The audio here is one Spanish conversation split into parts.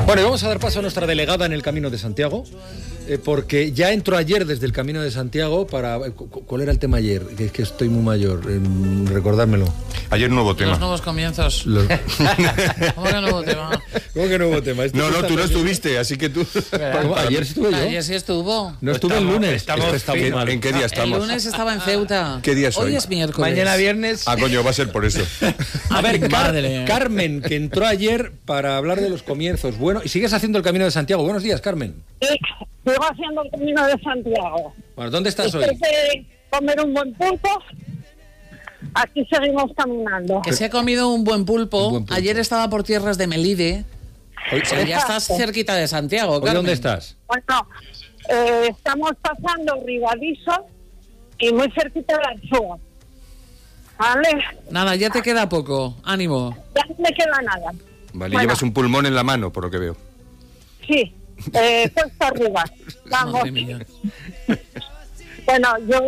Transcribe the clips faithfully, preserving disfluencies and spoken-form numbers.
Bueno, y vamos a dar paso a nuestra delegada en el Camino de Santiago, eh, porque ya entró ayer desde el Camino de Santiago para... ¿Cuál era el tema ayer? Que es que estoy muy mayor, eh, recordármelo. Ayer nuevo tema. Los nuevos comienzos. Los... ¿Cómo que nuevo tema? ¿Cómo que nuevo tema? No, no, tú no estuviste, así que tú... Ayer estuve yo. Ayer sí estuvo. No estuve el lunes. Estamos, está muy mal. ¿En qué día estamos? El lunes estaba en Ceuta. ¿Qué día es hoy? Hoy es miércoles. Mañana viernes. Ah, coño, va a ser por eso. A ver, Car Madre. Carmen, que entró ayer para hablar de los comienzos. Bueno, y sigues haciendo el Camino de Santiago. Buenos días, Carmen. Sí, sigo haciendo el Camino de Santiago. Bueno, ¿dónde estás hoy? Después de comer un buen pulpo, aquí seguimos caminando. Que se ha comido un buen pulpo. Un buen pulpo. Ayer estaba por tierras de Melide. Hoy, Pero ya estás cerquita de Santiago, ¿hoy Carmen. dónde estás? Bueno, eh, estamos pasando Ribadizo y muy cerquita de Arzúa. ¿Vale? Nada, ya te queda poco. Ánimo. Ya no me queda nada. Vale, Bueno. llevas un pulmón en la mano, por lo que veo. Sí, eh, puesto arriba. Vamos. Madre mía. Bueno, yo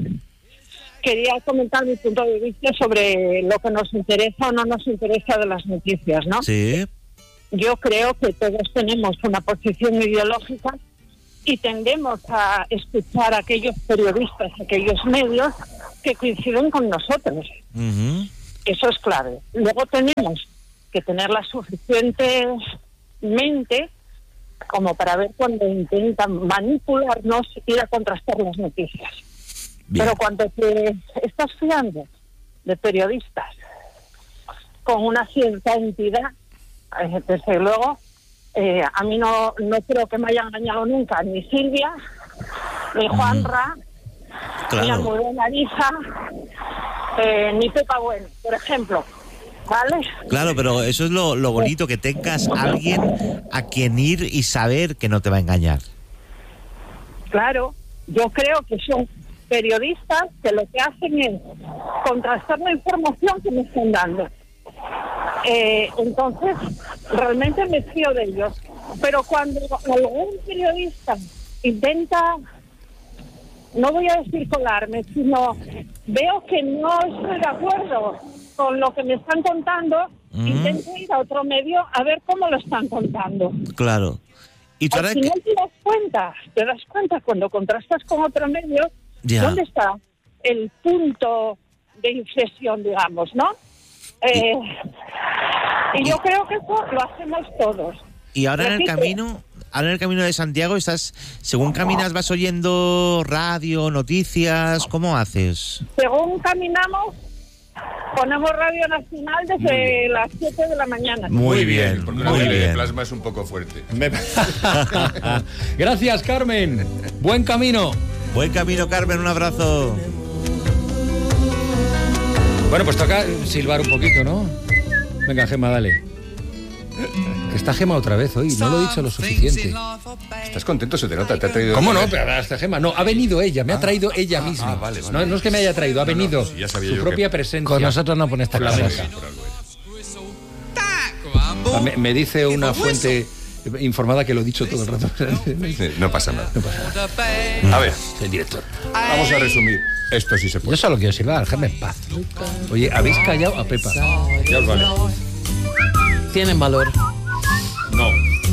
quería comentar mi punto de vista sobre lo que nos interesa o no nos interesa de las noticias, ¿no? Sí. Yo creo que todos tenemos una posición ideológica y tendemos a escuchar a aquellos periodistas, a aquellos medios que coinciden con nosotros. Uh-huh. Eso es clave. Luego tenemos que tener la suficiente mente como para ver cuando intentan manipularnos y a contrastar las noticias. Bien. Pero cuando te estás fiando de periodistas con una cierta entidad, eh, desde luego, eh, a mí no, no creo que me haya engañado nunca ni Silvia, ni Juanra, Claro. ni Almudena Ariza, eh, ni Pepa Bueno, por ejemplo. ¿Vale? Claro, pero eso es lo, lo bonito, que tengas a alguien a quien ir y saber que no te va a engañar. Claro, yo creo que son periodistas que lo que hacen es contrastar la información que me están dando. Eh, entonces, realmente me fío de ellos. Pero cuando algún periodista intenta, no voy a decir colarme, sino veo que no estoy de acuerdo con lo que me están contando, Mm. intento ir a otro medio a ver cómo lo están contando. Claro. Y tú Al ahora final que... te das cuenta, te das cuenta cuando contrastas con otro medio, Ya. ¿dónde está el punto de inflexión, digamos, no? Eh, y yo creo que eso lo hacemos todos. Y ahora en el Repite. camino, ahora en el camino de Santiago estás, según caminas vas oyendo radio, noticias, ¿cómo haces? Según caminamos, ponemos Radio Nacional desde las siete de la mañana. Muy bien, porque la muy tele de bien. plasma es un poco fuerte. Me- Gracias, Carmen. Buen camino. Buen camino, Carmen, un abrazo. Bueno, pues toca silbar un poquito, ¿no? Venga, Gema, dale. Que está Gema otra vez hoy, no lo he dicho lo suficiente. ¿Estás contento? Se te nota, te ha traído... ¿Cómo no? Pero hasta Gema, no, ha venido ella, me ha traído ella misma. ah, vale, vale. No, no es que me haya traído, ha No, no, venido sí, ya sabía su yo propia que- presencia. Con nosotros no pone esta Por la cosa. mesa. Por algo Ah, Me, me dice una fuente informada que lo he dicho todo el rato. es. Sí, no pasa nada. No pasa nada. A ver, El director. vamos a resumir. Esto sí se Yo puede. solo quiero silbar, déjame en paz. Oye, habéis callado a Pepa. Ya os vale. Tienen valor. No.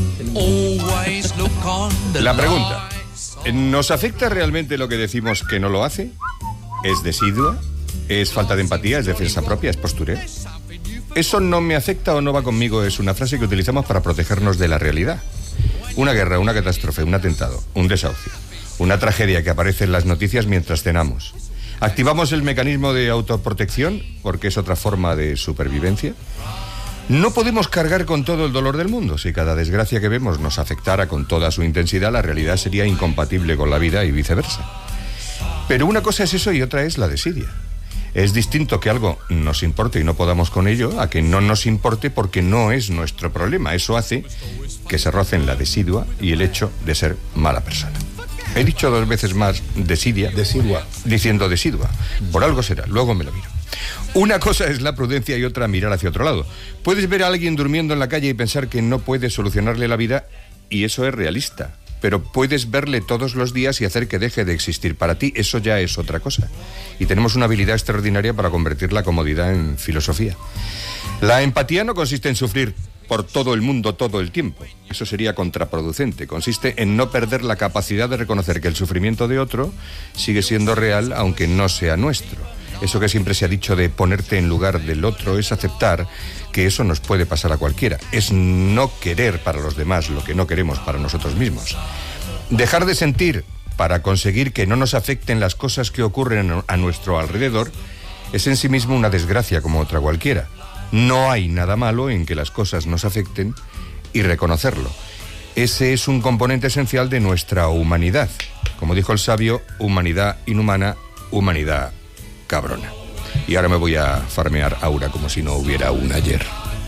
La pregunta. ¿Nos afecta realmente lo que decimos que no lo hace? ¿Es desidua? ¿Es falta de empatía? ¿Es defensa propia? ¿Es postureo? ¿Eso no me afecta o no va conmigo? Es una frase que utilizamos para protegernos de la realidad. Una guerra, una catástrofe, un atentado, un desahucio, una tragedia que aparece en las noticias mientras cenamos. ¿Activamos el mecanismo de autoprotección porque es otra forma de supervivencia? No podemos cargar con todo el dolor del mundo. Si cada desgracia que vemos nos afectara con toda su intensidad, la realidad sería incompatible con la vida y viceversa. Pero una cosa es eso y otra es la desidia. Es distinto que algo nos importe y no podamos con ello a que no nos importe porque no es nuestro problema. Eso hace que se rocen la desidua y el hecho de ser mala persona. He dicho dos veces más desidia, Desidua. diciendo desidua. Por algo será, luego me lo miro. Una cosa es la prudencia y otra mirar hacia otro lado. Puedes ver a alguien durmiendo en la calle y pensar que no puedes solucionarle la vida, y eso es realista. Pero puedes verle todos los días y hacer que deje de existir para ti. Eso ya es otra cosa. Y tenemos una habilidad extraordinaria para convertir la comodidad en filosofía. La empatía no consiste en sufrir por todo el mundo todo el tiempo. Eso sería contraproducente. Consiste en no perder la capacidad de reconocer que el sufrimiento de otro sigue siendo real aunque no sea nuestro. Eso que siempre se ha dicho de ponerte en lugar del otro es aceptar que eso nos puede pasar a cualquiera. Es no querer para los demás lo que no queremos para nosotros mismos. Dejar de sentir para conseguir que no nos afecten las cosas que ocurren a nuestro alrededor es en sí mismo una desgracia como otra cualquiera. No hay nada malo en que las cosas nos afecten y reconocerlo. Ese es un componente esencial de nuestra humanidad. Como dijo el sabio, humanidad inhumana, humanidad cabrona. Y ahora me voy a farmear aura como si no hubiera un ayer.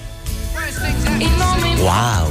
¡Wow!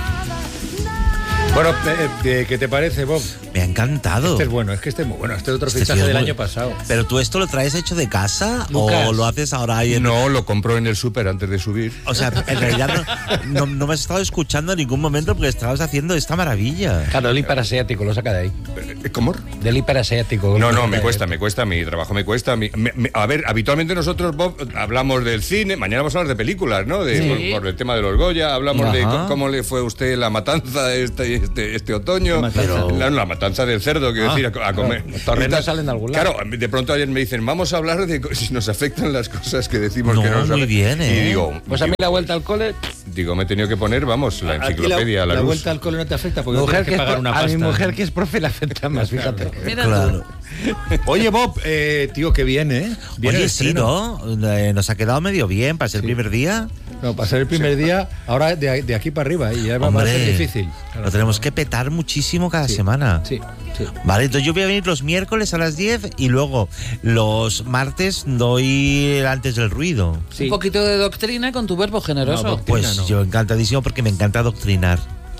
Bueno, eh, ¿qué te parece, Bob? Me ha encantado. Este es bueno, es que este es muy bueno. Este es otro Este fichaje tío es del muy- año pasado. ¿Pero tú esto lo traes hecho de casa Lucas. o lo haces ahora ahí en... No, lo compro en el súper antes de subir. O sea, en realidad no, no, no me has estado escuchando en ningún momento porque estabas haciendo esta maravilla. Claro, el hiperasiático lo saca de ahí. ¿Cómo? Del hiperasiático. No, lo no, saca me de cuesta, ahí. me cuesta, mi trabajo me cuesta. mi- me- me- a ver, habitualmente nosotros, Bob, hablamos del cine, mañana vamos a hablar de películas, ¿no? De, Sí. por, por el tema de los Goya, hablamos de Ajá. cómo, cómo le fue a usted la matanza este, este, este otoño. Pero- La, la matanza del cerdo, quiero Ah, decir, a, a comer. los torrenos Y tal. salen de algún lado. Claro, de pronto ayer me dicen, vamos a hablar de co- si nos afectan las cosas que decimos No, que nos muy afectan. bien, ¿eh? Y digo, Pues a mí la vuelta al cole, digo, me he tenido que poner, vamos, la A ti enciclopedia, la, la luz. vuelta al cole no te afecta porque mujer no que tienes es que pagar pro- una a pasta. mi mujer que es profe le afecta más, fíjate. Mira Claro. tú. Oye, Bob, eh, tío, que viene, ¿eh? Viene el Oye, sí, estreno. ¿no? Eh, Nos ha quedado medio bien para ser el primer día. No, para ser el primer día, ahora de, de aquí para arriba, y ya va- va a ser Hombre, difícil. lo tenemos que petar muchísimo cada semana. Sí, sí. Vale, entonces yo voy a venir los miércoles a las diez y luego los martes doy el antes del ruido. Sí. Un poquito de doctrina con tu verbo generoso. No, doc- Pues Doctrina, no. yo encantadísimo porque me encanta adoctrinar.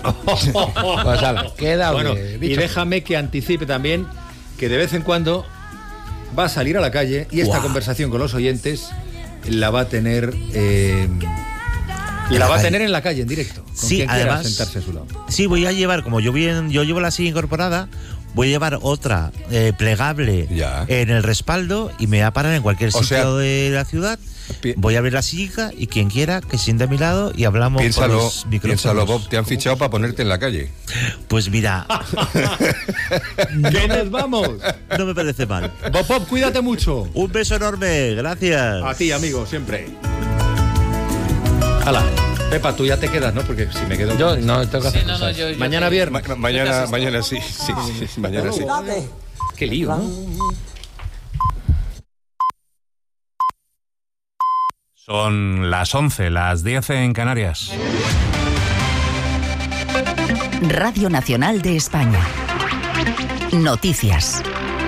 Pues ala, queda Bueno, que- y dicho. déjame que anticipe también que de vez en cuando va a salir a la calle y esta Guau. conversación con los oyentes la va a tener eh, En la la va a calle. tener en la calle en directo, con Sí, quien quiera además- sentarse a su lado. Sí, voy a llevar, como yo, voy en- yo llevo la silla incorporada, voy a llevar otra eh, plegable Ya. en el respaldo y me va a parar en cualquier O sitio sea, de la ciudad. pi- Voy a abrir la silla y quien quiera que se siente a mi lado y hablamos por Piénsalo, los micrófonos. piénsalo, Bob, te han fichado para ponerte en la calle. Pues mira, ¡Que nos vamos! no me parece mal. Bob, Bob, cuídate mucho. Un beso enorme, gracias. A ti, amigo, siempre. Hala, Pepa, tú ya te quedas, ¿no? Porque si me quedo... Yo no tengo que Sí, hacer no, no, cosas. yo- yo Mañana te- viernes. Ma- mañana, mañana sí, sí, sí, mañana sí. Qué lío, ¿no? Son las once, las diez en Canarias. Radio Nacional de España. Noticias.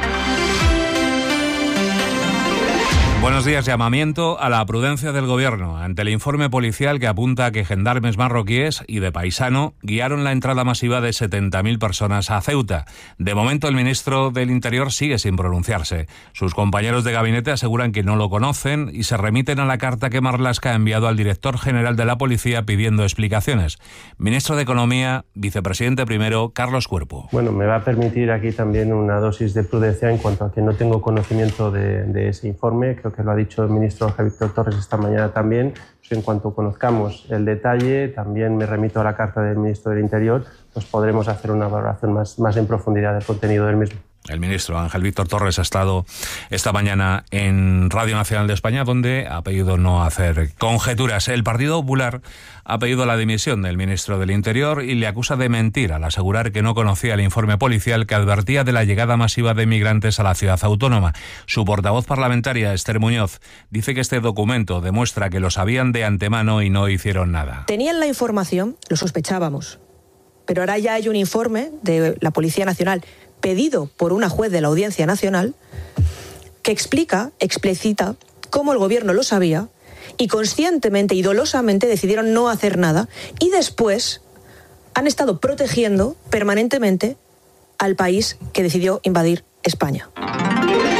Buenos días. Llamamiento a la prudencia del Gobierno ante el informe policial que apunta a que gendarmes marroquíes y de paisano guiaron la entrada masiva de setenta mil personas a Ceuta. De momento, el ministro del Interior sigue sin pronunciarse. Sus compañeros de gabinete aseguran que no lo conocen y se remiten a la carta que Marlaska ha enviado al director general de la Policía pidiendo explicaciones. Ministro de Economía, vicepresidente primero, Carlos Cuerpo. Bueno, me va a permitir aquí también una dosis de prudencia en cuanto a que no tengo conocimiento de, de ese informe. Creo que lo ha dicho el ministro Ángel Víctor Torres esta mañana también. Pues en cuanto conozcamos el detalle, también me remito a la carta del ministro del Interior, pues podremos hacer una valoración más, más en profundidad del contenido del mismo. El ministro Ángel Víctor Torres ha estado esta mañana en Radio Nacional de España, donde ha pedido no hacer conjeturas. El Partido Popular ha pedido la dimisión del ministro del Interior y le acusa de mentir al asegurar que no conocía el informe policial que advertía de la llegada masiva de migrantes a la ciudad autónoma. Su portavoz parlamentaria, Esther Muñoz, dice que este documento demuestra que lo sabían de antemano y no hicieron nada. Tenían la información, lo sospechábamos, pero ahora ya hay un informe de la Policía Nacional pedido por una juez de la Audiencia Nacional que explica, explicita cómo el gobierno lo sabía y conscientemente y dolosamente decidieron no hacer nada y después han estado protegiendo permanentemente al país que decidió invadir España.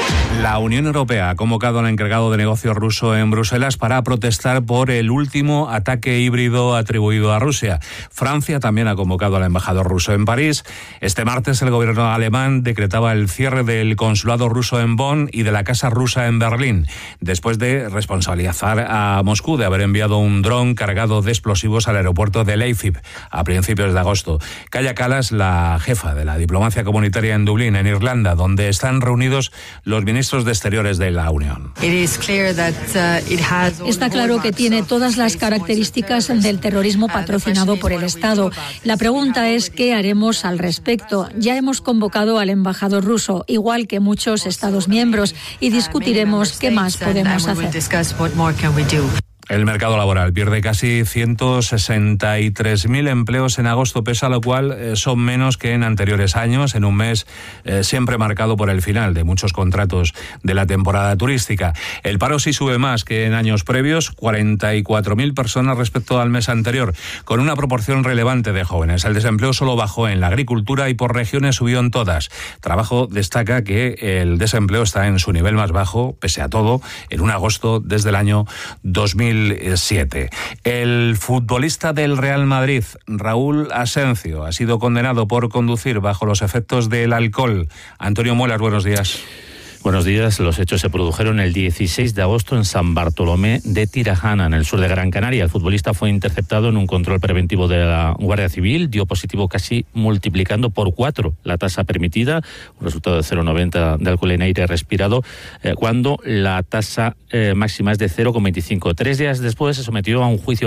La Unión Europea ha convocado al encargado de negocios ruso en Bruselas para protestar por el último ataque híbrido atribuido a Rusia. Francia también ha convocado al embajador ruso en París. Este martes el gobierno alemán decretaba el cierre del consulado ruso en Bonn y de la casa rusa en Berlín, después de responsabilizar a Moscú de haber enviado un dron cargado de explosivos al aeropuerto de Leipzig a principios de agosto. Kaja Kallas, la jefa de la diplomacia comunitaria en Dublín, en Irlanda, donde están reunidos los ministros de Exteriores de la Unión. Está claro que tiene todas las características del terrorismo patrocinado por el Estado. La pregunta es ¿qué haremos al respecto? Ya hemos convocado al embajador ruso, igual que muchos Estados miembros, y discutiremos qué más podemos hacer. El mercado laboral pierde casi ciento sesenta y tres mil empleos en agosto, pese a lo cual eh, son menos que en anteriores años, en un mes eh, siempre marcado por el final de muchos contratos de la temporada turística. El paro sí sube más que en años previos, cuarenta y cuatro mil personas respecto al mes anterior, con una proporción relevante de jóvenes. El desempleo solo bajó en la agricultura y por regiones subió en todas. Trabajo destaca que el desempleo está en su nivel más bajo, pese a todo, en un agosto desde el año dos mil siete. El futbolista del Real Madrid, Raúl Asencio, ha sido condenado por conducir bajo los efectos del alcohol. Antonio Muelas, buenos días. Buenos días. Los hechos se produjeron el dieciséis de agosto en San Bartolomé de Tirajana, en el sur de Gran Canaria. El futbolista fue interceptado en un control preventivo de la Guardia Civil, dio positivo casi multiplicando por cuatro la tasa permitida, un resultado de cero coma noventa de alcohol en aire respirado, eh, cuando la tasa eh, máxima es de cero coma veinticinco. Tres días después se sometió a un juicio